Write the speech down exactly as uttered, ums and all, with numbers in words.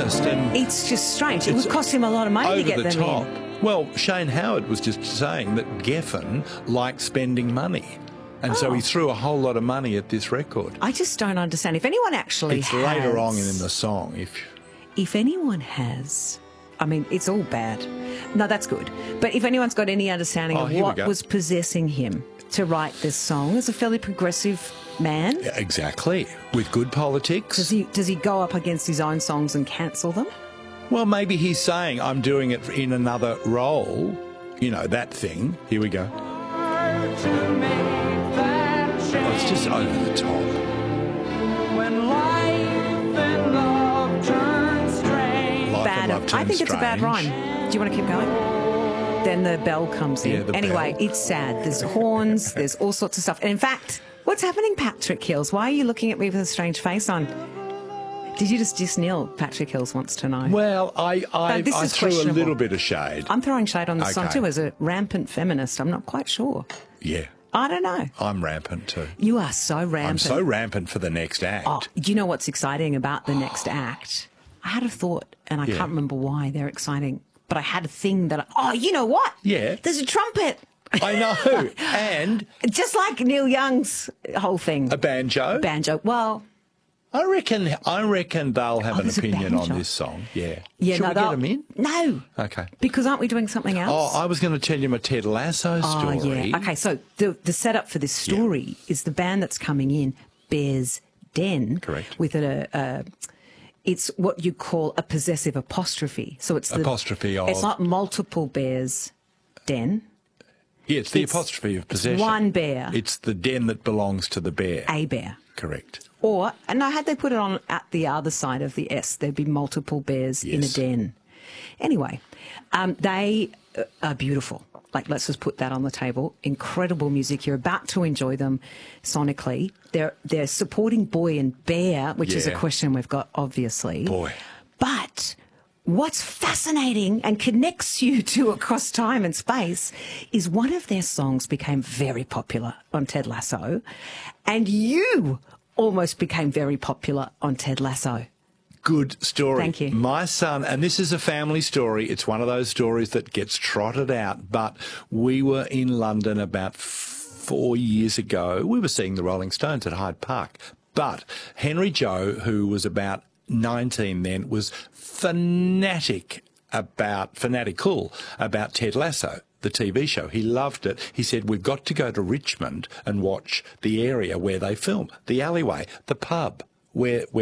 feminist and It's just strange. It It's would cost him a lot of money over to get the them top. in. Well, Shane Howard was just saying that Geffen likes spending money. And so Oh. he threw a whole lot of money at this record. I just don't understand. If anyone actually It's has... later on in the song. If If anyone has... I mean, it's all bad. No, that's good. But if anyone's got any understanding Oh, of here we what go. was possessing him to write this song as a fairly progressive man, Yeah, exactly. With good politics. does he does he go up against his own songs and cancel them? Well, maybe he's saying, I'm doing it in another role. You know, that thing. Here we go. Oh, it's just over the top. When life and love turn strange. Life Bad. and Love I Turns think it's a bad Strange. rhyme. Do you want to keep going? Then the bell comes in. Yeah, the anyway, bell. it's sad. There's horns, there's all sorts of stuff. And in fact, what's happening, Patrick Hills? Why are you looking at me with a strange face on? Did you just diss Neil? Patrick Hills wants to know. Well, I, I, No, this I is threw a questionable. little bit of shade. I'm throwing shade on this song Okay. too. As a rampant feminist, I'm not quite sure. Yeah, I don't know. I'm rampant too. You are so rampant. I'm so rampant for the next act. Oh, do you know what's exciting about the next act? I had a thought, and I Yeah. can't remember why they're exciting, but I had a thing that I, oh, you know what? Yeah. There's a trumpet. I know. And Just like Neil Young's whole thing. a banjo. Banjo. Well, I reckon. I reckon they'll have Oh, an there's a opinion on banjo. this song. Yeah. yeah, Should no, we get they'll- them in? No. Okay. Because aren't we doing something else? Oh, I was going to tell you my Ted Lasso story. Oh, yeah. Okay, so the the setup for this story is the band that's coming in, Bear's Den. Correct. With a, a it's what you call a possessive apostrophe. So it's the Apostrophe of- It's not multiple bears den. Yeah, it's the It's- apostrophe of it's possession. one bear. It's the den that belongs to the bear. A bear. Correct. Or, and now had they put it on at the other side of the S, there'd be multiple bears in a Yes. den. Anyway, um, they uh, are beautiful. Like, let's just put that on the table. Incredible music. You're about to enjoy them sonically. They're they're supporting Boy and Bear, which is a Yeah. question we've got, obviously. Boy. But what's fascinating and connects you to across time and space is one of their songs became very popular on Ted Lasso, and you almost became very popular on Ted Lasso. Good story. Thank you. My son, and this is a family story. It's one of those stories that gets trotted out. But we were in London about four years ago. We were seeing the Rolling Stones at Hyde Park. But Henry Joe, who was about nineteen then, was fanatic about, fanatical about Ted Lasso, the T V show. He loved it. He said, we've got to go to Richmond and watch the area where they film, the alleyway, the pub, where, where